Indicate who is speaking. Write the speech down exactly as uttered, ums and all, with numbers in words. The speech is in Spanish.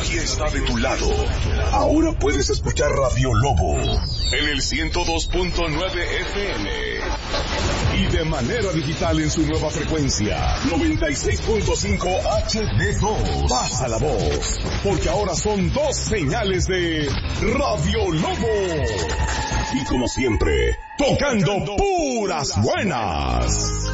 Speaker 1: nadie está de tu lado. Ahora puedes escuchar Radio Lobo en el ciento dos punto nueve F M y de manera digital en su nueva frecuencia noventa y seis punto cinco H D dos. Pasa la voz, porque ahora son dos señales de Radio Lobo. Y como siempre, tocando puras buenas.